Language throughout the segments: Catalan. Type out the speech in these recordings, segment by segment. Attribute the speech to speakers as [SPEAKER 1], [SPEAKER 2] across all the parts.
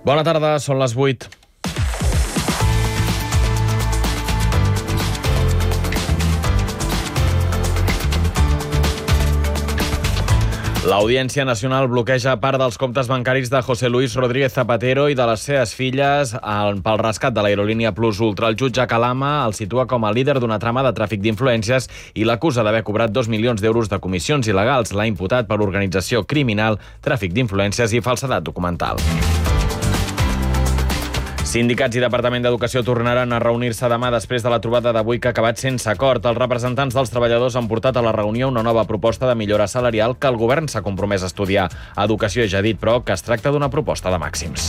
[SPEAKER 1] Bona tarda, són les 8. L'Audiència Nacional bloqueja part dels comptes bancaris de José Luis Rodríguez Zapatero i de les seves filles pel rescat de l'aerolínia Plus Ultra. El jutge Calama el situa com a líder d'una trama de tràfic d'influències i l'acusa d'haver cobrat 2 milions d'euros de comissions il·legals. L'ha imputat per organització criminal, tràfic d'influències i falsedat documental. Sindicats i Departament d'Educació tornaran a reunir-se demà després de la trobada d'avui que ha acabat sense acord. Els representants dels treballadors han portat a la reunió una nova proposta de millora salarial que el govern s'ha compromès a estudiar. Educació ja ha dit, però, que es tracta d'una proposta de màxims.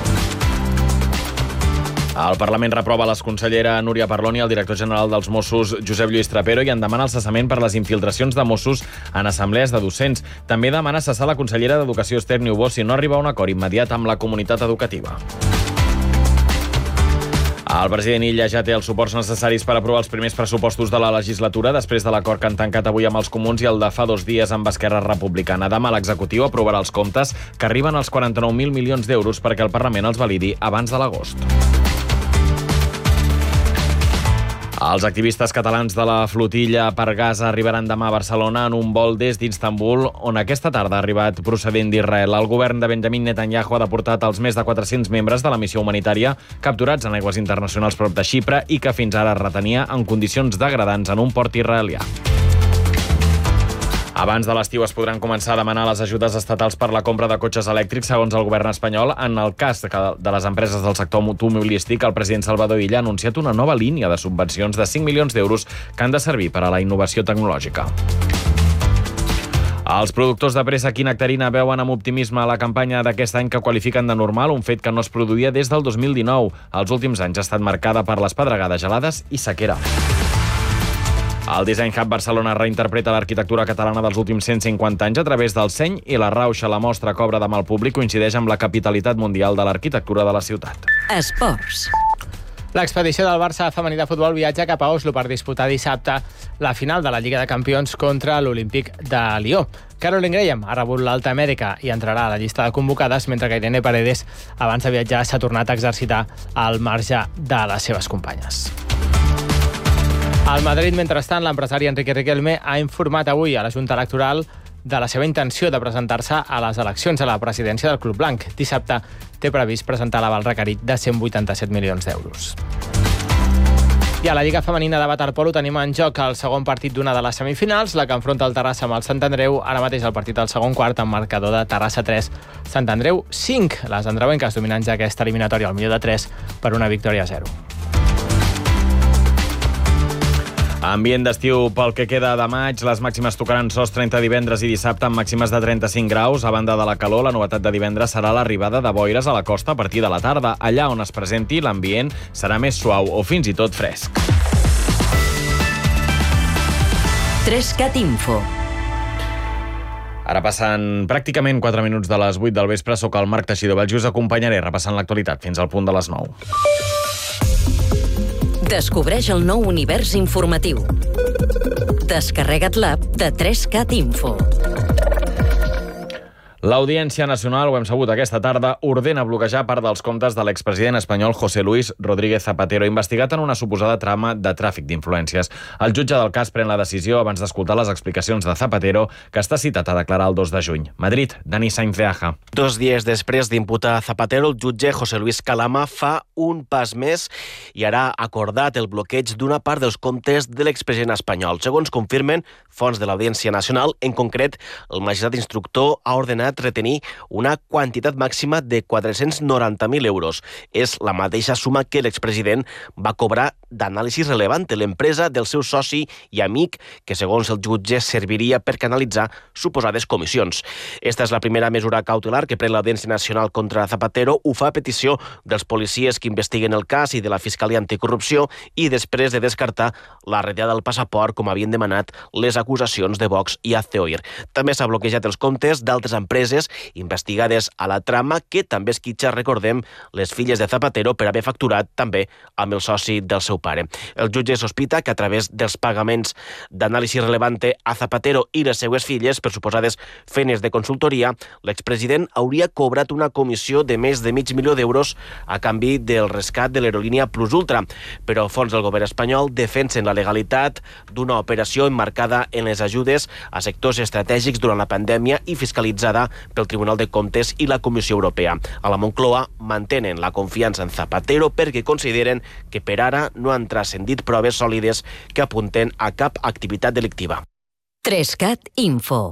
[SPEAKER 1] El Parlament reprova la consellera Núria Parlon i el director general dels Mossos, Josep Lluís Trapero, i en demana el cessament per les infiltracions de Mossos en assemblees de docents. També demana cessar la consellera d'Educació, Esther Niubó, si no arriba a un acord immediat amb la comunitat educativa. El president Illa ja té els suports necessaris per aprovar els primers pressupostos de la legislatura després de l'acord que han tancat avui amb els comuns i el de fa 2 dies amb Esquerra Republicana. Demà l'executiu aprovarà els comptes que arriben als 49.000 milions d'euros perquè el Parlament els validi abans de l'agost. Els activistes catalans de la flotilla per Gaza arribaran demà a Barcelona en un vol des d'Istanbul, on aquesta tarda ha arribat procedent d'Israel. El govern de Benjamin Netanyahu ha deportat els més de 400 membres de la missió humanitària capturats en aigües internacionals prop de Xipre i que fins ara retenia en condicions degradants en un port israelià. Abans de l'estiu es podran començar a demanar les ajudes estatals per la compra de cotxes elèctrics, segons el govern espanyol. En el cas de les empreses del sector automobilístic, el president Salvador Illa ha anunciat una nova línia de subvencions de 5 milions d'euros que han de servir per a la innovació tecnològica. Els productors de préssec i nectarina veuen amb optimisme la campanya d'aquest any que qualifiquen de normal, un fet que no es produïa des del 2019. Els últims anys ha estat marcada per les pedregades gelades i sequera. El Design Hub Barcelona reinterpreta l'arquitectura catalana dels últims 150 anys a través del seny i la rauxa. La mostra que obre demà al públic coincideix amb la capitalitat mundial de l'arquitectura de la ciutat.
[SPEAKER 2] Esports.
[SPEAKER 3] L'expedició del Barça femení de futbol viatja cap a Oslo per disputar dissabte la final de la Lliga de Campions contra l'Olímpic de Lió. Caroline Graham ha rebut l'alta mèdica i entrarà a la llista de convocades, mentre que Irene Paredes, abans de viatjar, s'ha tornat a exercitar al marge de les seves companyes. Al Madrid, mentrestant, l'empresari Enrique Riquelme ha informat avui a la Junta Electoral de la seva intenció de presentar-se a les eleccions a la presidència del Club Blanc. Dissabte té previst presentar l'aval requerit de 187 milions d'euros. I a la Lliga Femenina de waterpolo tenim en joc el segon partit d'una de les semifinals, la que enfronta el Terrassa amb el Sant Andreu. Ara mateix el partit del segon quart amb marcador de Terrassa 3, Sant Andreu 5. Les andreuenques dominants d'aquesta eliminatòria al millor de 3 per una victòria a 0.
[SPEAKER 1] Ambient d'estiu pel que queda de maig. Les màximes tocaran sostre entre divendres i dissabte amb màximes de 35 graus. A banda de la calor, la novetat de divendres serà l'arribada de boires a la costa a partir de la tarda. Allà on es presenti, l'ambient serà més suau o fins i tot fresc.
[SPEAKER 2] 3CAT Info.
[SPEAKER 1] Ara passen pràcticament 4 minuts de les 8 del vespre. Soc el Marc Teixidor Belgi, us acompanyaré repassant l'actualitat fins al punt de les 9.
[SPEAKER 2] Descobreix el nou univers informatiu. Descarrega't l'app de 3CAT Info.
[SPEAKER 1] L'Audiència Nacional, ho hem sabut aquesta tarda, ordena bloquejar part dels comptes de l'expresident espanyol José Luis Rodríguez Zapatero, investigat en una suposada trama de tràfic d'influències. El jutge del cas pren la decisió abans d'escoltar les explicacions de Zapatero, que està citat a declarar el 2 de juny. Madrid, Dani Sainz de Aja.
[SPEAKER 4] 2 dies després d'imputar a Zapatero, el jutge José Luis Calama fa un pas més i ara ha acordat el bloqueig d'una part dels comptes de l'expresident espanyol. Segons confirmen fonts de l'Audiència Nacional, en concret, el magistrat instructor ha ordenat retenir una quantitat màxima de 490.000 euros. És la mateixa suma que l'expresident va cobrar d'anàlisi relevant de l'empresa del seu soci i amic, que segons el jutge serviria per canalitzar suposades comissions. Esta és la primera mesura cautelar que pren l'Audiència Nacional contra Zapatero. Ho fa a petició dels policies que investiguen el cas i de la Fiscalia Anticorrupció i després de descartar la retirada del passaport, com havien demanat les acusacions de Vox i ACOIR. També s'ha bloquejat els comptes d'altres empreses empreses investigades a la trama, que també esquitxa, recordem, les filles de Zapatero per haver facturat també amb el soci del seu pare. El jutge sospita que a través dels pagaments d'anàlisi relevante a Zapatero i les seues filles per suposades feines de consultoria, l'expresident hauria cobrat una comissió de més de $500.000 a canvi del rescat de l'aerolínia Plus Ultra. Però fons del govern espanyol defensen la legalitat d'una operació emmarcada en les ajudes a sectors estratègics durant la pandèmia i fiscalitzada pel Tribunal de Comptes i la Comissió Europea. A la Moncloa mantenen la confiança en Zapatero perquè consideren que per ara no han transcendit proves sòlides que apunten a cap activitat delictiva.
[SPEAKER 2] 3CAT Info.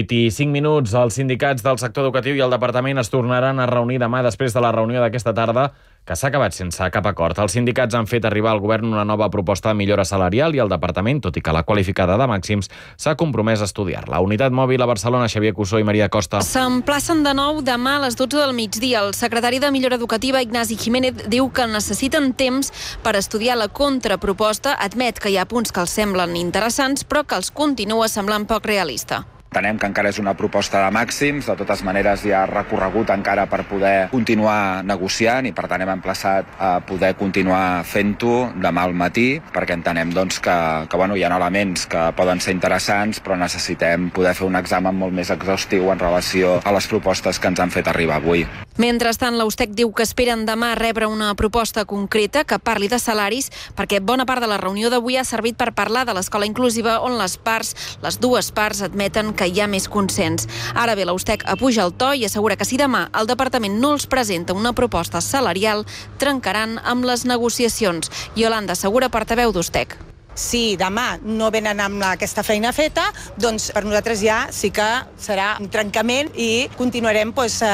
[SPEAKER 1] 8:05. Els sindicats del sector educatiu i el departament es tornaran a reunir demà després de la reunió d'aquesta tarda, que s'ha acabat sense cap acord. Els sindicats han fet arribar al govern una nova proposta de millora salarial i el departament, tot i que la qualificada de màxims, s'ha compromès a estudiar-la. Unitat Mòbil a Barcelona, Xavier Cussó i Maria Costa.
[SPEAKER 5] S'emplacen de nou demà a les 12 del migdia. El secretari de Millora Educativa, Ignasi Jiménez, diu que necessiten temps per estudiar la contraproposta. Admet que hi ha punts que els semblen interessants, però que els continua semblant poc realista.
[SPEAKER 6] Entenem que encara és una proposta de màxims, de totes maneres hi ha recorregut encara per poder continuar negociant i per tant hem emplaçat a poder continuar fent-ho demà al matí, perquè entenem que hi ha elements que poden ser interessants, però necessitem poder fer un examen molt més exhaustiu en relació a les propostes que ens han fet arribar avui.
[SPEAKER 5] Mentrestant, l'Eustec diu que esperen demà rebre una proposta concreta que parli de salaris, perquè bona part de la reunió d'avui ha servit per parlar de l'escola inclusiva, on les dues parts admeten que hi ha més consens. Ara bé, l'Eustec apuja el to i assegura que si demà el departament no els presenta una proposta salarial, trencaran amb les negociacions. Yolanda Segura, portaveu d'Eustec.
[SPEAKER 7] Si demà no venen amb aquesta feina feta, doncs per nosaltres ja sí que serà un trencament i continuarem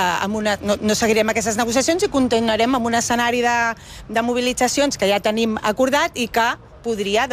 [SPEAKER 7] no seguirem aquestes negociacions i continuarem amb un escenari de mobilitzacions que ja tenim acordat i que podria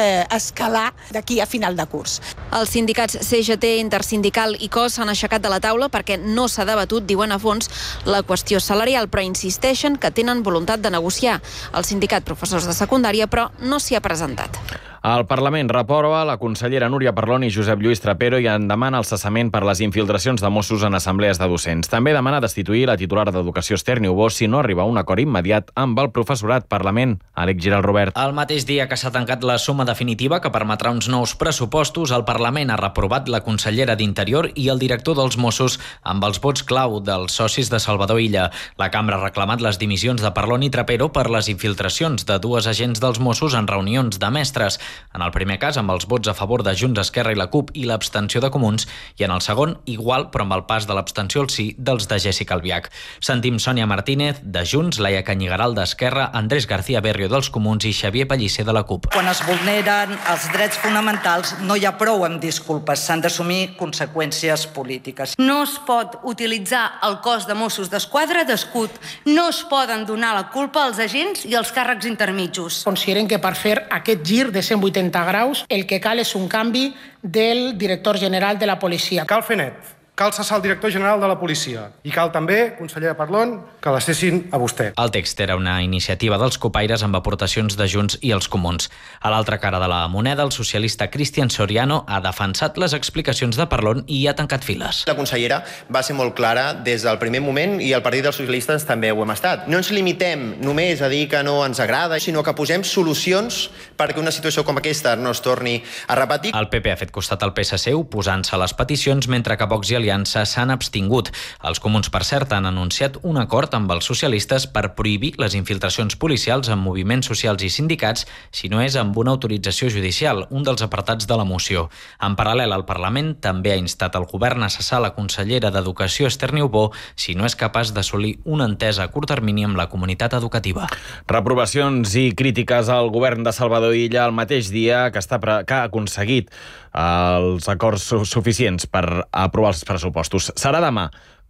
[SPEAKER 7] escalar d'aquí a final de curs.
[SPEAKER 5] Els sindicats CGT, Intersindical i COS s'han aixecat de la taula perquè no s'ha debatut, diuen a fons, la qüestió salarial, però insisteixen que tenen voluntat de negociar. El sindicat Professors de Secundària, però, no s'hi ha presentat.
[SPEAKER 1] El Parlament reprova la consellera Núria Parlon i Josep Lluís Trapero i en demana el cessament per les infiltracions de Mossos en assemblees de docents. També demana destituir la titular d'Educació Esther Niubó si no arriba a un acord immediat amb el professorat. Parlament, Àlex Giral Robert.
[SPEAKER 8] El mateix dia que s'ha tancat la suma definitiva que permetrà uns nous pressupostos, el Parlament ha reprovat la consellera d'Interior i el director dels Mossos amb els vots clau dels socis de Salvador Illa. La cambra ha reclamat les dimissions de Parlon i Trapero per les infiltracions de dues agents dels Mossos en reunions de mestres. En el primer cas, amb els vots a favor de Junts, Esquerra i la CUP i l'abstenció de Comuns, i en el segon, igual, però amb el pas de l'abstenció al sí dels de Jessica Albiach. Sentim Sònia Martínez, de Junts, Laia Canyigaral, d'Esquerra, Andrés García Berrio, dels Comuns, i Xavier Pellicer, de la CUP.
[SPEAKER 9] Quan es vulneren els drets fonamentals, no hi ha prou amb disculpes, s'han d'assumir conseqüències polítiques.
[SPEAKER 10] No es pot utilitzar el cos de Mossos d'Esquadra d'escut, no es poden donar la culpa als agents i als càrrecs intermitjos.
[SPEAKER 11] Consideren que per fer aquest gir de 180 graus el que cal és un canvi del director general de la policia.
[SPEAKER 12] Cal fer net, cal cessar el director general de la policia i cal també, consellera Parlon, que la cessin a vostè.
[SPEAKER 8] El text era una iniciativa dels copaires amb aportacions de Junts i els Comuns. A l'altra cara de la moneda, el socialista Cristian Soriano ha defensat les explicacions de Parlon i ha tancat files.
[SPEAKER 13] La consellera va ser molt clara des del primer moment i el Partit dels Socialistes també ho hem estat. No ens limitem només a dir que no ens agrada, sinó que posem solucions perquè una situació com aquesta no es torni a repetir.
[SPEAKER 8] El PP ha fet costat al PSC oposant-se a les peticions, mentre que Vox i Aliança s'han abstingut. Els Comuns, per cert, han anunciat un acord amb els socialistes per prohibir les infiltracions policials en moviments socials i sindicats si no és amb una autorització judicial, un dels apartats de la moció. En paral·lel, el Parlament també ha instat el govern a cessar la consellera d'Educació Esther Niubó si no és capaç d'assolir una entesa a curt termini amb la comunitat educativa.
[SPEAKER 1] Reprovacions i crítiques al govern de Salvador Illa el mateix dia que ha aconseguit els acords suficients per aprovar els pressupostos. Serà demà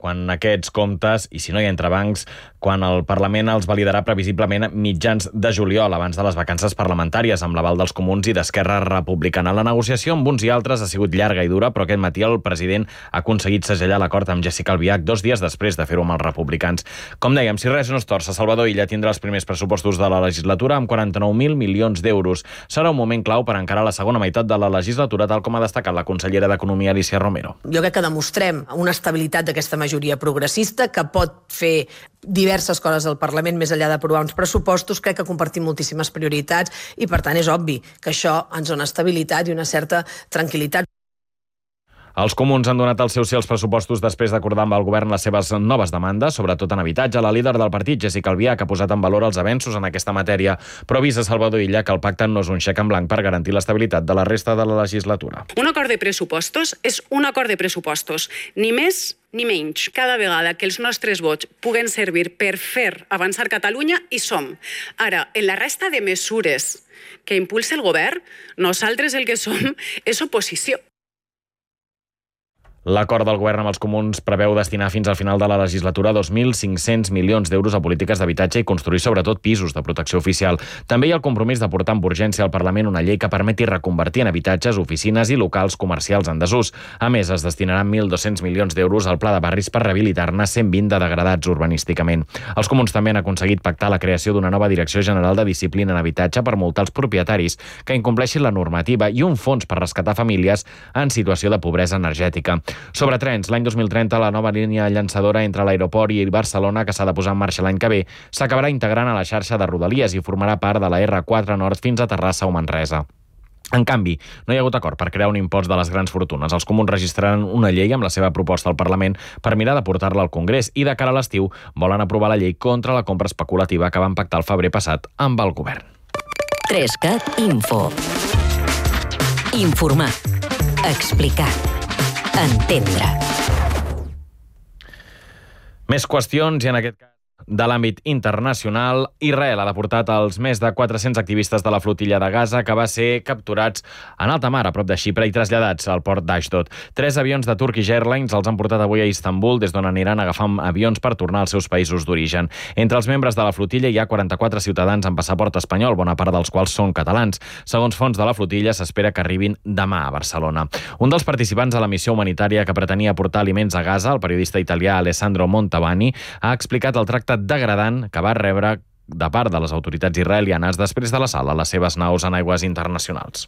[SPEAKER 1] quan aquests comptes, i si no hi ha entrebancs, quan el Parlament els validarà previsiblement mitjans de juliol, abans de les vacances parlamentàries, amb l'aval dels Comuns i d'Esquerra Republicana. La negociació amb uns i altres ha sigut llarga i dura, però aquest matí el president ha aconseguit segellar l'acord amb Jéssica Albiach 2 dies després de fer-ho amb els republicans. Com dèiem, si res no es torça, Salvador Illa tindrà els primers pressupostos de la legislatura amb 49.000 milions d'euros. Serà un moment clau per encarar la segona meitat de la legislatura, tal com ha destacat la consellera d'Economia, Alicia Romero.
[SPEAKER 14] Jo crec que demostrem una estabilitat d'aquesta majoria progressista que pot fer diverses coses al Parlament més enllà d'aprovar uns pressupostos. Crec que compartim moltíssimes prioritats i, per tant, és obvi que això ens dona estabilitat i una certa tranquil·litat.
[SPEAKER 1] Els Comuns han donat el seu sí als pressupostos després d'acordar amb el govern les seves noves demandes, sobretot en habitatge. La líder del partit, Jéssica Albiach, ha posat en valor els avenços en aquesta matèria, però avisa Salvador Illa que el pacte no és un xec en blanc per garantir l'estabilitat de la resta de la legislatura.
[SPEAKER 15] Un acord de pressupostos és un acord de pressupostos, ni més ni menys. Cada vegada que els nostres vots puguen servir per fer avançar Catalunya, hi som. Ara, en la resta de mesures que impulsa el govern, nosaltres el que som és oposició.
[SPEAKER 1] L'acord del govern amb els Comuns preveu destinar fins al final de la legislatura 2.500 milions d'euros a polítiques d'habitatge i construir sobretot pisos de protecció oficial. També hi ha el compromís de portar amb urgència al Parlament una llei que permeti reconvertir en habitatges, oficines i locals comercials en desús. A més, es destinaran 1.200 milions d'euros al pla de barris per rehabilitar-ne 120 de degradats urbanísticament. Els Comuns també han aconseguit pactar la creació d'una nova Direcció General de Disciplina en Habitatge per multar els propietaris que incompleixin la normativa i un fons per rescatar famílies en situació de pobresa energètica. Sobre trens, l'any 2030 la nova línia llançadora entre l'aeroport i Barcelona, que s'ha de posar en marxa l'any que ve, s'acabarà integrant a la xarxa de Rodalies i formarà part de la R4 Nord fins a Terrassa o Manresa. En canvi, no hi ha hagut acord per crear un impost de les grans fortunes. Els Comuns registraran una llei amb la seva proposta al Parlament per mirar de portar-la al Congrés i de cara a l'estiu volen aprovar la llei contra la compra especulativa que van pactar el febrer passat amb el govern.
[SPEAKER 2] 3CAT Info. Informar. Explicar. Entendre.
[SPEAKER 1] Més qüestions i en aquest cas de l'àmbit internacional. Israel ha deportat els més de 400 activistes de la flotilla de Gaza que va ser capturats en alta mar a prop de Xipre i traslladats al port d'Ashdod. 3 avions de Turkish Airlines els han portat avui a Istanbul, des d'on aniran agafant avions per tornar als seus països d'origen. Entre els membres de la flotilla hi ha 44 ciutadans amb passaport espanyol, bona part dels quals són catalans. Segons fonts de la flotilla, s'espera que arribin demà a Barcelona. Un dels participants de la missió humanitària que pretenia portar aliments a Gaza, el periodista italià Alessandro Montalbani, ha explicat el tracte degradant que va rebre de part de les autoritats israelianes després de l'assalt a les seves naus en aigües internacionals.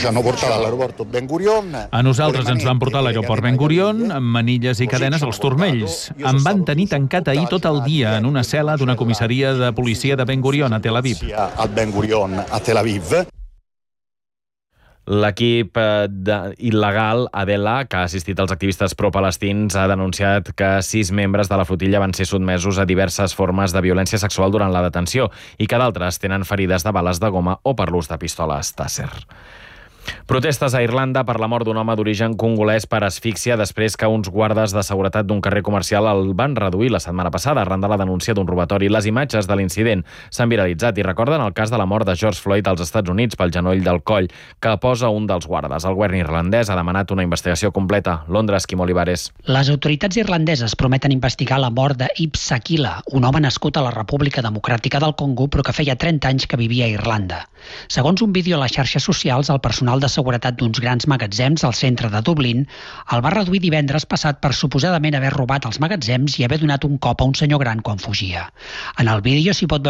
[SPEAKER 16] A nosaltres ens van portar a l'aeroport Ben Gurion amb manilles i cadenes als turmells. Em van tenir tancat ahir tot el dia en una cel·la d'una comissaria de policia de Ben Gurion a Tel Aviv.
[SPEAKER 1] L'equip il·legal Adela, que ha assistit als activistes pro-palestins, ha denunciat que 6 membres de la flotilla van ser sotmesos a diverses formes de violència sexual durant la detenció i que d'altres tenen ferides de bales de goma o per l'ús de pistoles Taser. Protestes a Irlanda per la mort d'un home d'origen congolès per asfíxia després que uns guardes de seguretat d'un carrer comercial el van reduir la setmana passada arran de la denúncia d'un robatori. Les imatges de l'incident s'han viralitzat i recorden el cas de la mort de George Floyd als Estats Units pel genoll del coll que posa un dels guardes. El govern irlandès ha demanat una investigació completa. Londres, Quim Olivares.
[SPEAKER 17] Les autoritats irlandeses prometen investigar la mort d'Ib Sakila, un home nascut a la República Democràtica del Congo però que feia 30 anys que vivia a Irlanda. Segons un vídeo a les xarxes socials, el personal de seguretat d'uns grans magatzems al centre de Dublín el va reduir divendres passat per suposadament haver robat els magatzems i haver donat un cop a un senyor gran quan fugia. En el vídeo s'hi pot veure